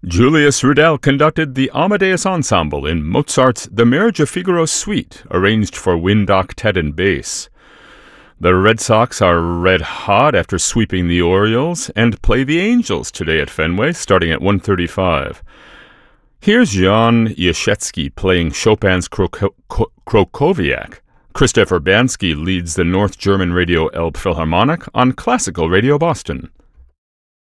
Julius Rudel conducted the Amadeus Ensemble in Mozart's The Marriage of Figaro Suite, arranged for wind octet and bass. The Red Sox are red hot after sweeping the Orioles and play the Angels today at Fenway, starting at 1:35. Here's Jan Jaszewski playing Chopin's Krokowiak. Christoph Urbanski leads the North German Radio Elbphilharmonic on Classical Radio Boston.